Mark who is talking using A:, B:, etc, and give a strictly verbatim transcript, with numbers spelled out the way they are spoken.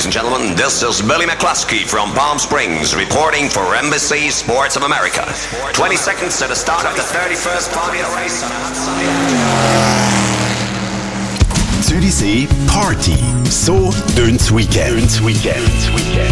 A: and gentlemen. This is Billy McCluskey from Palm Springs reporting for Embassy Sports of America. twenty seconds to the start of the thirty-first Formula race on a hot Sunday.
B: Zürichsee Party. So tönt's Weekend. Weekend. Weekend.